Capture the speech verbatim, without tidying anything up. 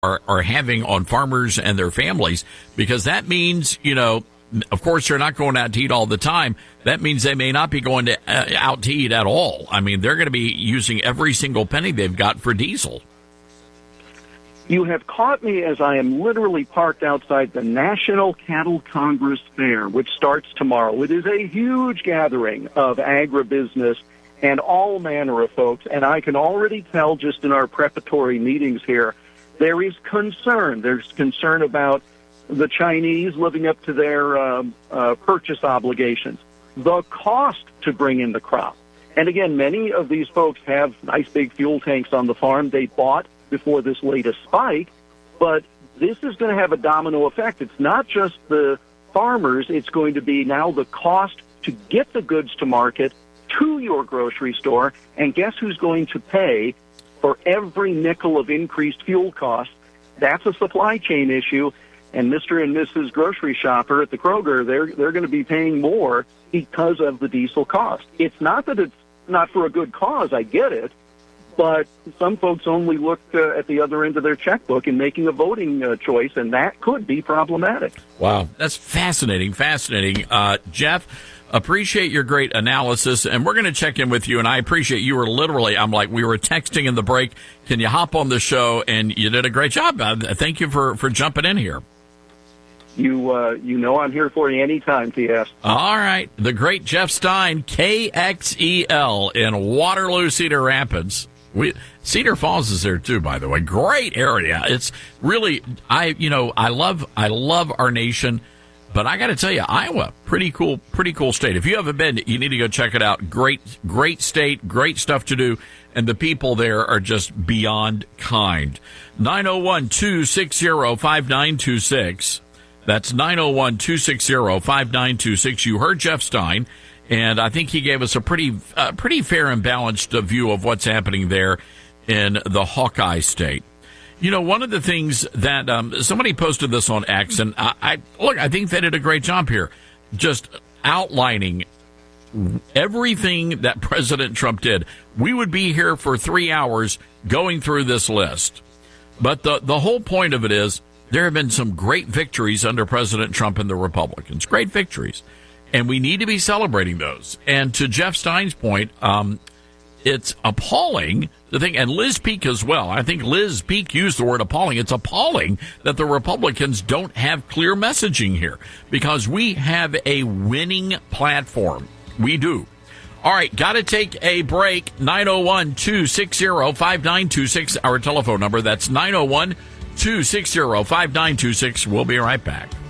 are, are having on farmers and their families, because that means, you know, of course, they're not going out to eat all the time. That means they may not be going to uh, out to eat at all. I mean, they're going to be using every single penny they've got for diesel. You have caught me as I am literally parked outside the National Cattle Congress Fair, which starts tomorrow. It is a huge gathering of agribusiness and all manner of folks, and I can already tell just in our preparatory meetings here, there is concern. There's concern about the Chinese living up to their um, uh, purchase obligations, the cost to bring in the crop. And again, many of these folks have nice big fuel tanks on the farm they bought before this latest spike, but this is going to have a domino effect. It's not just the farmers, it's going to be now the cost to get the goods to market to your grocery store, and guess who's going to pay for every nickel of increased fuel costs? That's a supply chain issue. And Mister and Missus Grocery Shopper at the Kroger, they're they're going to be paying more because of the diesel cost. It's not that it's not for a good cause, I get it, but some folks only look uh, at the other end of their checkbook in making a voting uh, choice, and that could be problematic. Wow, that's fascinating, fascinating. Uh, Jeff, appreciate your great analysis, and we're going to check in with you, and I appreciate you were literally, I'm like, we were texting in the break, can you hop on the show, and you did a great job. Uh, thank you for, for jumping in here. You uh, you know I'm here for you anytime, T S. All right. The great Jeff Stein, K X E L in Waterloo, Cedar Rapids. We, Cedar Falls is there too, by the way. Great area. It's really, I you know, I love I love our nation, but I got to tell you, Iowa, pretty cool, pretty cool state. If you haven't been, you need to go check it out. Great, great state, great stuff to do, and the people there are just beyond kind. nine oh one, two six zero, five nine two six. That's nine oh one, two six zero, five nine two six. You heard Jeff Stein, and I think he gave us a pretty uh, pretty fair and balanced uh, view of what's happening there in the Hawkeye State. You know, one of the things that um, somebody posted this on X, and I, I look, I think they did a great job here, just outlining everything that President Trump did. We would be here for three hours going through this list. But the, the whole point of it is, there have been some great victories under President Trump and the Republicans. Great victories. And we need to be celebrating those. And to Jeff Stein's point, um, it's appalling, the thing, and Liz Peek as well. I think Liz Peek used the word appalling. It's appalling that the Republicans don't have clear messaging here, because we have a winning platform. We do. All right, got to take a break. nine oh one, two six zero, five nine two six, our telephone number. That's nine oh one, two six zero, five nine two six. We'll be right back.